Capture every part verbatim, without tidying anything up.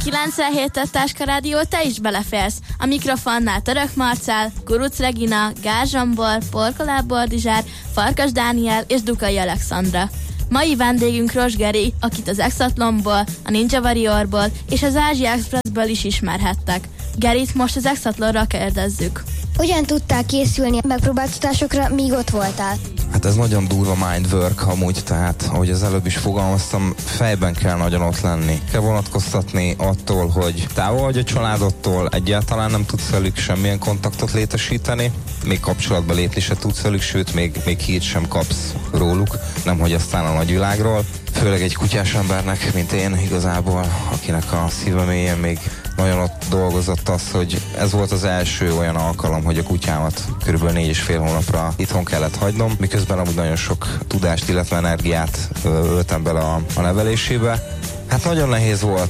kilencvenhét Táska Rádió, te is beleférsz. A mikrofonnál Török Marcell, Kuruc Regina, Gál Zsombor, Porkolá Boldizsár, Farkas Dániel és Dukai Alexandra. Mai vendégünk Ros Geri, akit az Exatlonból, a Ninja Warriorból és az Ázsia Expressből is ismerhettek. Gerit most az Exatlonra kérdezzük. Hogyan tudtál készülni a megpróbáltatásokra, míg ott voltál? Hát ez nagyon durva mindwork amúgy, tehát ahogy az előbb is fogalmaztam, fejben kell nagyon ott lenni. Kell vonatkoztatni attól, hogy távol vagy a családodtól, egyáltalán nem tudsz velük semmilyen kontaktot létesíteni, még kapcsolatba lépni se tudsz velük, sőt még, még hírt sem kapsz róluk, nemhogy aztán a nagyvilágról. Főleg egy kutyás embernek, mint én igazából, akinek a szíve mélyen még nagyon ott dolgozott az, hogy ez volt az első olyan alkalom, hogy a kutyámat körülbelül négy és fél hónapra itthon kellett hagynom, miközben amúgy nagyon sok tudást, illetve energiát öltem bele a, a nevelésébe. Hát nagyon nehéz volt.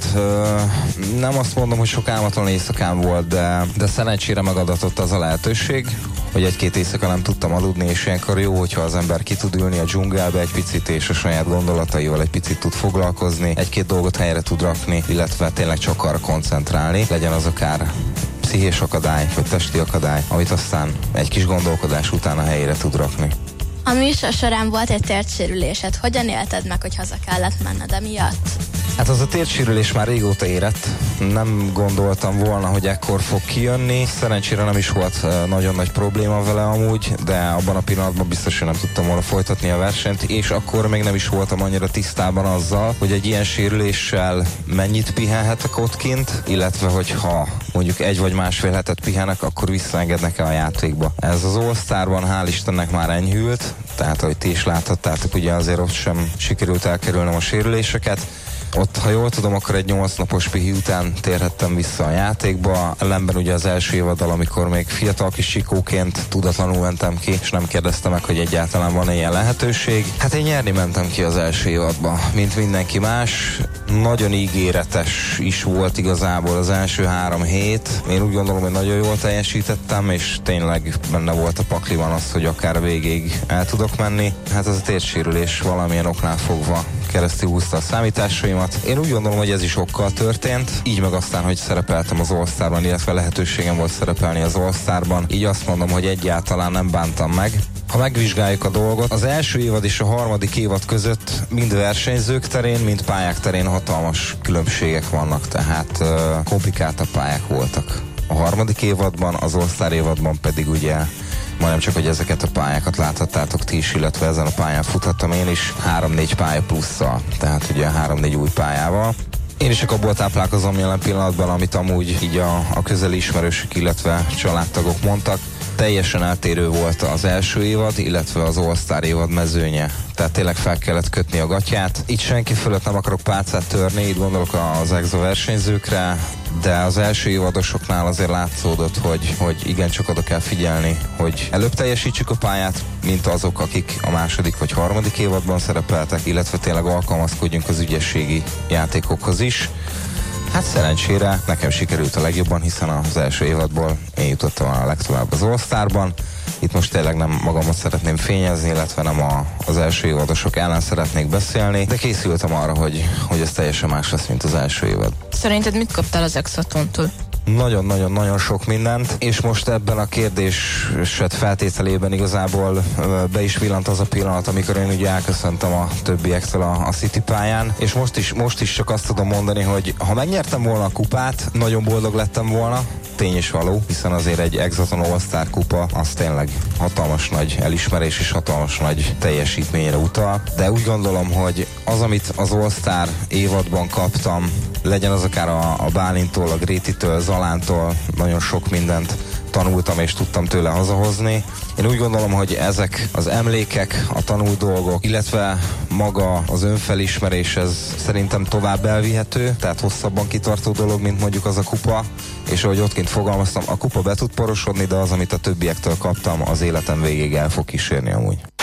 Nem azt mondom, hogy sok álmatlan éjszakám volt, de, de szerencsére megadatott az a lehetőség, hogy egy-két éjszaka nem tudtam aludni, és ilyenkor jó, hogyha az ember ki tud ülni a dzsungelbe egy picit, és a saját gondolataival egy picit tud foglalkozni, egy-két dolgot helyre tud rakni, illetve tényleg csak arra koncentrálni, legyen az akár pszichés akadály, vagy testi akadály, amit aztán egy kis gondolkodás után a helyére tud rakni. A műsor során volt egy térdsérülésed. Hogyan élted meg, hogy haza kellett menned emiatt? Hát az a térdsérülés már régóta érett. Nem gondoltam volna, hogy ekkor fog kijönni. Szerencsére nem is volt nagyon nagy probléma vele amúgy, de abban a pillanatban biztos, hogy nem tudtam volna folytatni a versenyt, és akkor még nem is voltam annyira tisztában azzal, hogy egy ilyen sérüléssel mennyit pihenhetek ott kint, illetve hogyha mondjuk egy vagy másfél hetet pihenek, akkor visszaengednek-e a játékba. Ez az All-Starban hál' Istennek már enyhült, tehát ahogy ti is láthattátok, ugye azért ott sem sikerült elkerülnem a sérüléseket. Ott, ha jól tudom, akkor egy nyolc napos pihi után térhettem vissza a játékba. Ellenben ugye az első évaddal, amikor még fiatal kis csikóként tudatlanul mentem ki, és nem kérdeztem meg, hogy egyáltalán van ilyen lehetőség. Hát én nyerni mentem ki az első évadba, mint mindenki más. Nagyon ígéretes is volt igazából az első három hét. Én úgy gondolom, hogy nagyon jól teljesítettem, és tényleg benne volt a pakliban az, hogy akár végig el tudok menni. Hát az a térsérülés valamilyen oknál fogva keresztül húzta a számításaimat. Én úgy gondolom, hogy ez is okkal történt. Így meg aztán, hogy szerepeltem az All-Starban, illetve lehetőségem volt szerepelni az All-Starban. Így azt mondom, hogy egyáltalán nem bántam meg. Ha megvizsgáljuk a dolgot, az első évad és a harmadik évad között mind versenyzők terén, mind pályák terén hatalmas különbségek vannak, tehát uh, komplikáltabb pályák voltak. A harmadik évadban, az All-Star évadban pedig ugye majdnem csak, hogy ezeket a pályákat láthattátok ti is, illetve ezen a pályán futhattam én is, három-négy pálya plusszal, tehát ugye három-négy új pályával. Én is csak abból táplálkozom jelen pillanatban, amit amúgy így a, a közeli ismerősök, illetve családtagok mondtak. Teljesen eltérő volt az első évad, illetve az All-Star évad mezőnye. Tehát tényleg fel kellett kötni a gatyát. Itt senki fölött nem akarok pálcát törni, itt gondolok az exo versenyzőkre, de az első évadosoknál azért látszódott, hogy, hogy igencsak oda kell figyelni, hogy előbb teljesítsük a pályát, mint azok, akik a második vagy harmadik évadban szerepeltek, illetve tényleg alkalmazkodjunk az ügyességi játékokhoz is. Hát szerencsére nekem sikerült a legjobban, hiszen az első évadból én jutottam a legtovább az All-Starban. Itt most tényleg nem magamat szeretném fényezni, illetve nem a, az első évadosok ellen szeretnék beszélni, de készültem arra, hogy, hogy ez teljesen más lesz, mint az első évad. Szerinted mit kaptál az Exatlontól? Nagyon-nagyon-nagyon sok mindent, és most ebben a kérdéset feltételében igazából be is villant az a pillanat, amikor én ugye elköszöntem a többiektől a, a City pályán, és most is, most is csak azt tudom mondani, hogy ha megnyertem volna a kupát, nagyon boldog lettem volna, tény és való, hiszen azért egy Exatlon All-Star kupa az tényleg hatalmas nagy elismerés és hatalmas nagy teljesítményre utal, de úgy gondolom, hogy az, amit az All-Star évadban kaptam, legyen az akár a, a Bálintól, a Grétitől, Zalántól, nagyon sok mindent tanultam és tudtam tőle hazahozni. Én úgy gondolom, hogy ezek az emlékek, a tanult dolgok, illetve maga az önfelismerés, ez szerintem tovább elvihető, tehát hosszabban kitartó dolog, mint mondjuk az a kupa, és ahogy ott kint fogalmaztam, a kupa be tud porosodni, de az, amit a többiektől kaptam, az életem végéig el fog kísérni amúgy.